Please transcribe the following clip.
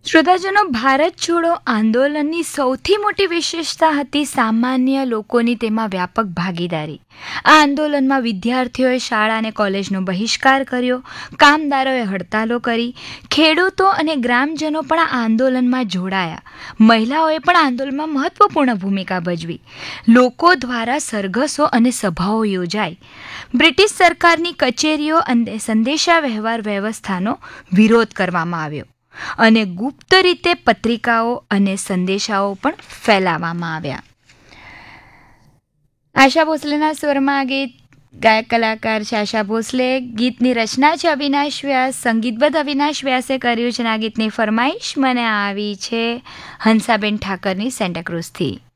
શ્રોતાજનો, ભારત છોડો આંદોલનની સૌથી મોટી વિશેષતા હતી સામાન્ય લોકોની તેમાં વ્યાપક ભાગીદારી. આ આંદોલનમાં વિદ્યાર્થીઓએ શાળા અને કોલેજનો બહિષ્કાર કર્યો, કામદારોએ હડતાલો કરી, ખેડૂતો અને ગ્રામજનો પણ આ આંદોલનમાં જોડાયા. મહિલાઓએ પણ આંદોલનમાં મહત્વપૂર્ણ ભૂમિકા ભજવી. લોકો દ્વારા સરઘસો અને સભાઓ યોજાઈ. બ્રિટિશ સરકારની કચેરીઓ અને સંદેશા વ્યવહાર વ્યવસ્થાનો વિરોધ કરવામાં આવ્યો અને ગુપ્ત રીતે પત્રિકાઓ અને સંદેશાઓ પણ ફેલાવવામાં આવ્યા. આશા ભોસલેના સ્વરમાં આ ગીત, ગાયક કલાકાર છે આશા ભોસલે. ગીતની રચના છે અવિનાશ વ્યાસ, સંગીતબદ્ધ અવિનાશ વ્યાસે કર્યું છે. આ ગીતની ફરમાઈશ મને આવી છે હંસાબેન ઠાકરની સેન્ટાક્રુઝથી.